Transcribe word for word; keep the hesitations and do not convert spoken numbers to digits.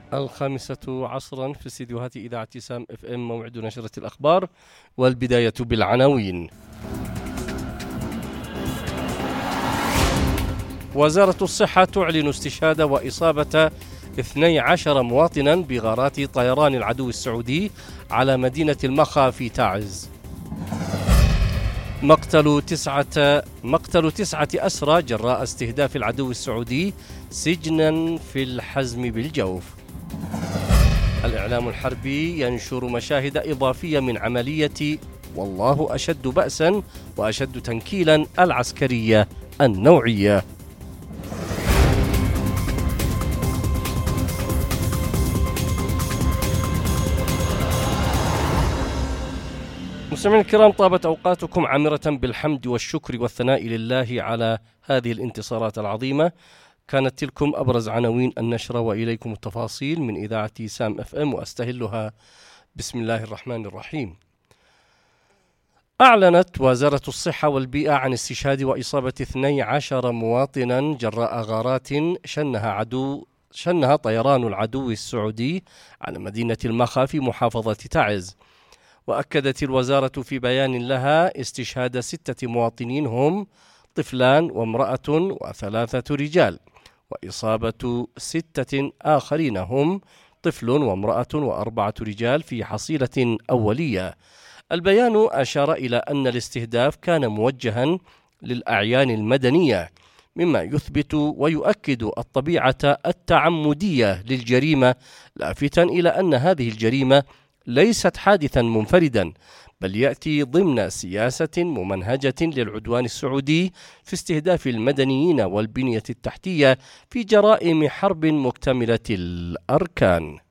الخامسة عصرا في استديوهات إذاعة سام اف ام، موعد نشرة الأخبار، والبداية بالعناوين. وزارة الصحة تعلن استشهاد وإصابة اثني عشر مواطنا بغارات طيران العدو السعودي على مدينة المخا في تعز. مقتل تسعة مقتل تسعة أسرى جراء استهداف العدو السعودي سجنا في الحزم بالجوف. الإعلام الحربي ينشر مشاهد إضافية من عملية والله أشد بأسا وأشد تنكيلا العسكرية النوعية. مستمعينا الكرام، طابت أوقاتكم عامرة بالحمد والشكر والثناء لله على هذه الانتصارات العظيمة. كانت تلكم أبرز عناوين النشرة، وإليكم التفاصيل من إذاعة سام اف ام، وأستهلها بسم الله الرحمن الرحيم. أعلنت وزارة الصحة والبيئة عن استشهاد وإصابة اثني عشر مواطنا جراء غارات شنها عدو شنها طيران العدو السعودي على مدينة المخا في محافظة تعز. وأكدت الوزارة في بيان لها استشهاد ستة مواطنين هم طفلان وامرأة وثلاثة رجال، وإصابة ستة آخرين هم طفل وامرأة وأربعة رجال في حصيلة أولية. البيان أشار إلى أن الاستهداف كان موجها للأعيان المدنية، مما يثبت ويؤكد الطبيعة التعمدية للجريمة، لافتا إلى أن هذه الجريمة ليست حادثا منفردا، بل يأتي ضمن سياسة ممنهجة للعدوان السعودي في استهداف المدنيين والبنية التحتية في جرائم حرب مكتملة الأركان.